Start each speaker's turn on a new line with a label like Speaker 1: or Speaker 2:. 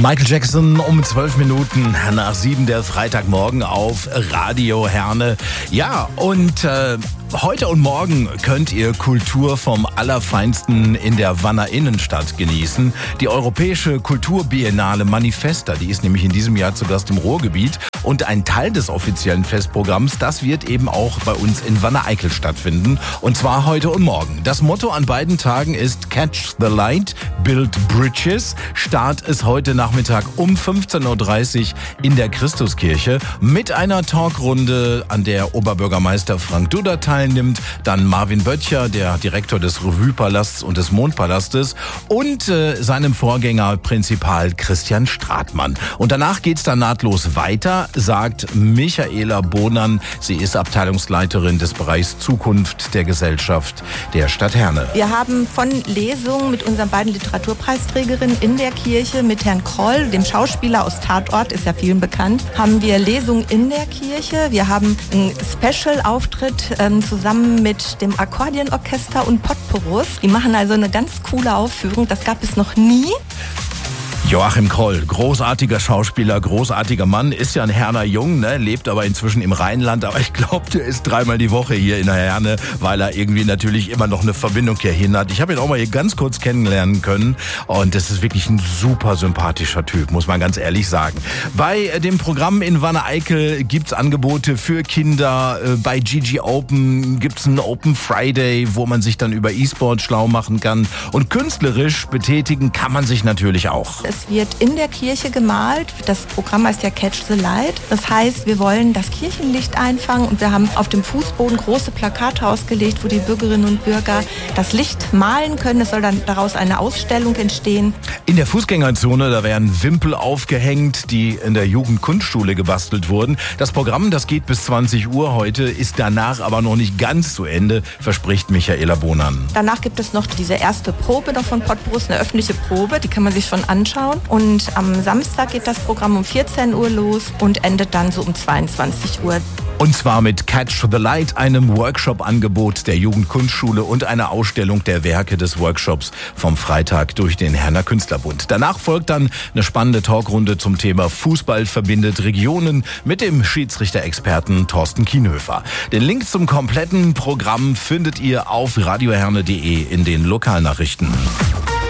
Speaker 1: Michael Jackson um 12 Minuten nach 7, der Freitagmorgen auf Radio Herne. Ja, und heute und morgen könnt ihr Kultur vom Allerfeinsten in der Wanner Innenstadt genießen. Die Europäische Kulturbiennale Manifesta, die ist nämlich in diesem Jahr zu Gast im Ruhrgebiet. Und ein Teil des offiziellen Festprogramms, das wird eben auch bei uns in Wanne-Eickel stattfinden. Und zwar heute und morgen. Das Motto an beiden Tagen ist Catch the Light, Build Bridges. Start ist heute Nachmittag um 15.30 Uhr in der Christuskirche mit einer Talkrunde, an der Oberbürgermeister Frank Duda teilnimmt. Dann Marvin Böttcher, der Direktor des Revue-Palasts und des Mondpalastes und seinem Vorgänger Prinzipal Christian Stratmann. Und danach geht's dann nahtlos weiter, sagt Michaela Bohnern. Sie ist Abteilungsleiterin des Bereichs Zukunft der Gesellschaft der Stadt Herne.
Speaker 2: Wir haben von Lesungen mit unseren beiden Literaturpreisträgerinnen in der Kirche, mit Herrn Kroll, dem Schauspieler aus Tatort, ist ja vielen bekannt, haben wir Lesungen in der Kirche. Wir haben einen Special-Auftritt zusammen mit dem Akkordeonorchester und Potpourri. Die machen also eine ganz coole Aufführung. Das gab es noch nie.
Speaker 1: Joachim Kroll, großartiger Schauspieler, großartiger Mann, ist ja ein Herner Jung, ne? Lebt aber inzwischen im Rheinland, aber ich glaube, der ist 3-mal die Woche hier in der Herne, weil er irgendwie natürlich immer noch eine Verbindung hierhin hat. Ich habe ihn auch mal hier ganz kurz kennenlernen können und das ist wirklich ein super sympathischer Typ, muss man ganz ehrlich sagen. Bei dem Programm in Wanne-Eickel gibt's Angebote für Kinder, bei GG Open gibt's einen Open Friday, wo man sich dann über E-Sport schlau machen kann und künstlerisch betätigen kann man sich natürlich auch.
Speaker 2: Es wird in der Kirche gemalt. Das Programm heißt ja Catch the Light. Das heißt, wir wollen das Kirchenlicht einfangen und wir haben auf dem Fußboden große Plakate ausgelegt, wo die Bürgerinnen und Bürger das Licht malen können. Es soll dann daraus eine Ausstellung entstehen.
Speaker 1: In der Fußgängerzone, da werden Wimpel aufgehängt, die in der Jugendkunstschule gebastelt wurden. Das Programm, das geht bis 20 Uhr heute, ist danach aber noch nicht ganz zu Ende, verspricht Michaela Bohnern.
Speaker 2: Danach gibt es noch diese erste Probe noch von Potpourri, eine öffentliche Probe, die kann man sich schon anschauen. Und am Samstag geht das Programm um 14 Uhr los und endet dann so um 22 Uhr.
Speaker 1: Und zwar mit Catch the Light, einem Workshop-Angebot der Jugendkunstschule und einer Ausstellung der Werke des Workshops vom Freitag durch den Herner Künstlerbund. Danach folgt dann eine spannende Talkrunde zum Thema Fußball verbindet Regionen mit dem Schiedsrichter-Experten Thorsten Kienhöfer. Den Link zum kompletten Programm findet ihr auf radioherne.de in den Lokalnachrichten.